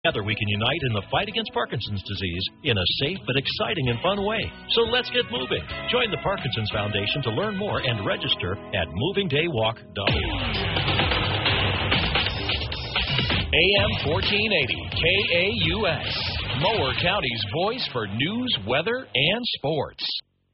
Together we can unite in the fight against Parkinson's disease in a safe but exciting and fun way. So let's get moving. Join the Parkinson's Foundation to learn more and register at movingdaywalk.org. AM 1480, KAUS, Mower County's voice for news, weather, and sports.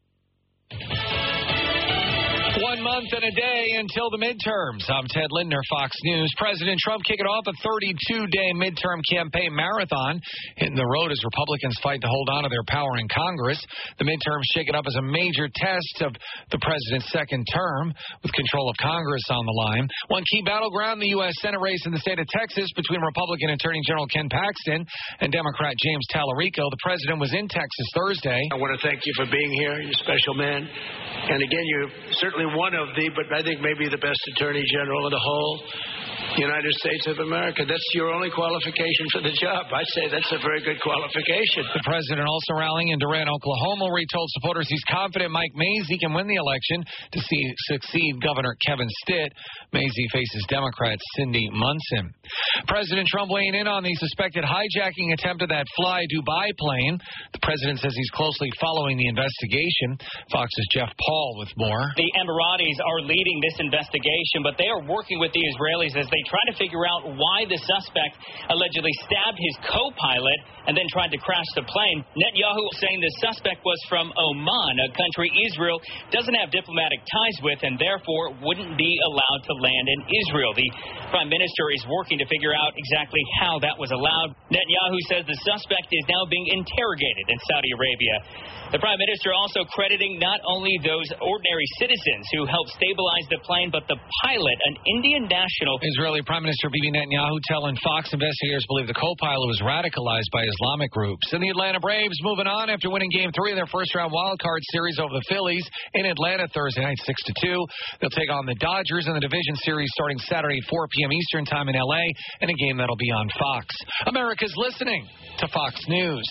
1 month and a day until the midterms. I'm Ted Lindner, Fox News. President Trump kicking off a 32-day midterm campaign marathon. Hitting the road as Republicans fight to hold on to their power in Congress. The midterms shake it up as a major test of the president's second term, with control of Congress on the line. One key battleground, the U.S. Senate race in the state of Texas between Republican Attorney General Ken Paxton and Democrat James Tallarico. The president was in Texas Thursday. I want to thank you for being here. You're a special man. And again, you're certainly one of the, but I think maybe the best Attorney General in the whole United States of America. That's your only qualification for the job. I'd say that's a very good qualification. The president also rallying in Durant, Oklahoma, where he told supporters he's confident Mike Mazzei can win the election to succeed Governor Kevin Stitt. Mazzei faces Democrat Cindy Munson. President Trump weighing in on the suspected hijacking attempt of that Fly Dubai plane. The president says he's closely following the investigation. Fox's Jeff Paul with more. The Emiratis are leading this investigation, but they are working with the Israelis as they try to figure out why the suspect allegedly stabbed his co-pilot and then tried to crash the plane. Netanyahu saying the suspect was from Oman, a country Israel doesn't have diplomatic ties with and therefore wouldn't be allowed to land in Israel. The prime minister is working to figure out exactly how that was allowed. Netanyahu says the suspect is now being interrogated in Saudi Arabia. The prime minister also crediting not only those ordinary citizens who helped stabilize the plane, but the pilot, an Indian national. Israeli Prime Minister Bibi Netanyahu telling Fox investigators believe the co-pilot was radicalized by Islamic groups. And the Atlanta Braves moving on after winning Game 3 of their first-round wildcard series over the Phillies in Atlanta Thursday night, 6-2. They'll take on the Dodgers in the division series starting Saturday, 4 p.m. Eastern time in L.A., and a game that'll be on Fox. America's listening to Fox News.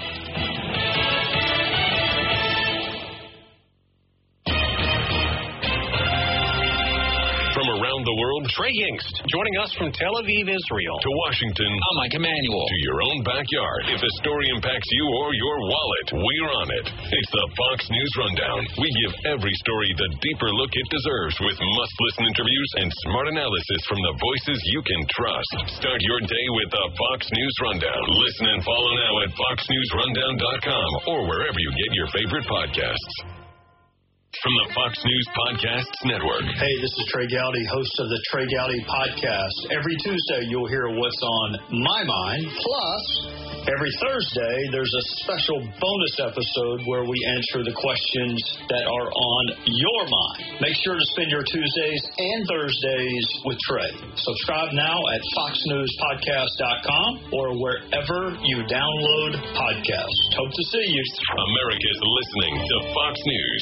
From around the world, Trey Yingst, joining us from Tel Aviv, Israel, to Washington. I'm Mike Emanuel. To your own backyard. If a story impacts you or your wallet, we're on it. It's the Fox News Rundown. We give every story the deeper look it deserves with must-listen interviews and smart analysis from the voices you can trust. Start your day with the Fox News Rundown. Listen and follow now at foxnewsrundown.com or wherever you get your favorite podcasts. From the Fox News Podcasts Network. Hey, this is Trey Gowdy, host of the Trey Gowdy Podcast. Every Tuesday, you'll hear what's on my mind. Plus, every Thursday, there's a special bonus episode where we answer the questions that are on your mind. Make sure to spend your Tuesdays and Thursdays with Trey. Subscribe now at foxnewspodcast.com or wherever you download podcasts. Hope to see you. America's listening to Fox News.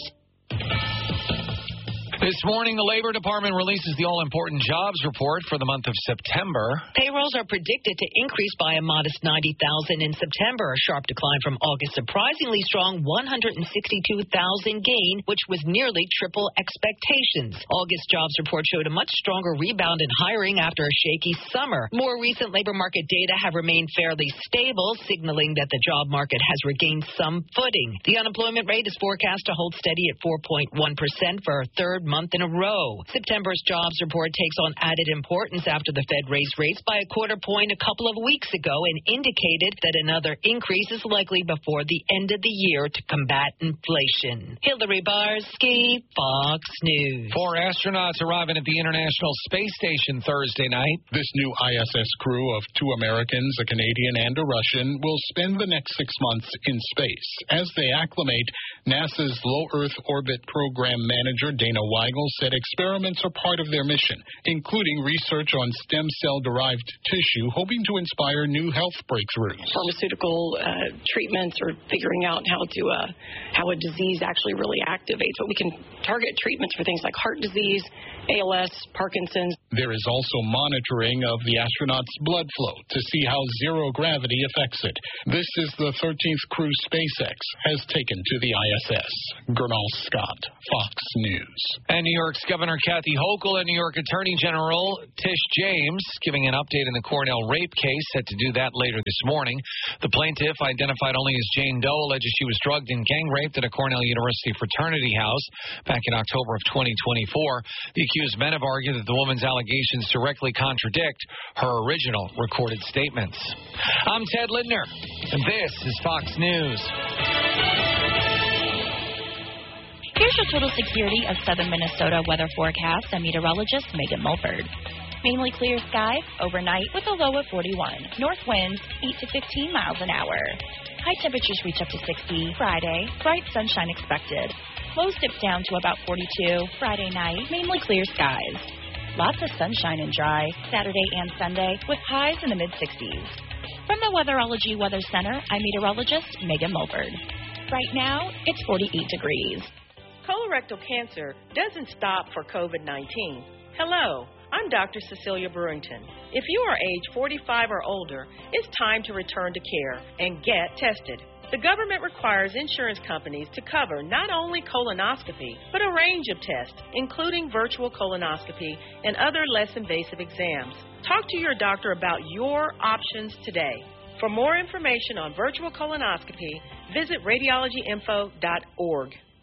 This morning, the Labor Department releases the all-important jobs report for the month of September. Payrolls are predicted to increase by a modest 90,000 in September, a sharp decline from August's surprisingly strong 162,000 gain, which was nearly triple expectations. August jobs report showed a much stronger rebound in hiring after a shaky summer. More recent labor market data have remained fairly stable, signaling that the job market has regained some footing. The unemployment rate is forecast to hold steady at 4.1% for a third month in a row. September's jobs report takes on added importance after the Fed raised rates by a quarter point a couple of weeks ago and indicated that another increase is likely before the end of the year to combat inflation. Hillary Barsky, Fox News. 4 astronauts arriving at the International Space Station Thursday night. This new ISS crew of 2 Americans, a Canadian and a Russian, will spend the next 6 months in space. As they acclimate, NASA's Low Earth Orbit Program Manager Dana Weigel said experiments are part of their mission, including research on stem cell-derived tissue, hoping to inspire new health breakthroughs. Pharmaceutical treatments or figuring out how a disease actually really activates. But we can target treatments for things like heart disease, ALS, Parkinson's. There is also monitoring of the astronauts' blood flow to see how zero gravity affects it. This is the 13th crew SpaceX has taken to the ISS. KISS. Gernal Scott, Fox News. And New York's Governor Kathy Hochul and New York Attorney General Tish James giving an update in the Cornell rape case, set to do that later this morning. The plaintiff, identified only as Jane Doe, alleges she was drugged and gang raped at a Cornell University fraternity house back in October of 2024. The accused men have argued that the woman's allegations directly contradict her original recorded statements. I'm Ted Lindner, and this is Fox News. Here's your total security of southern Minnesota weather forecast and meteorologist Megan Mulford. Mainly clear skies overnight with a low of 41. North winds 8 to 15 miles an hour. High temperatures reach up to 60 Friday. Bright sunshine expected. Lows dip down to about 42 Friday night. Mainly clear skies. Lots of sunshine and dry Saturday and Sunday with highs in the mid-60s. From the Weatherology Weather Center, I'm meteorologist Megan Mulford. Right now, it's 48 degrees. Colorectal cancer doesn't stop for COVID-19. Hello, I'm Dr. Cecilia Brewington. If you are age 45 or older, it's time to return to care and get tested. The government requires insurance companies to cover not only colonoscopy, but a range of tests, including virtual colonoscopy and other less invasive exams. Talk to your doctor about your options today. For more information on virtual colonoscopy, visit radiologyinfo.org.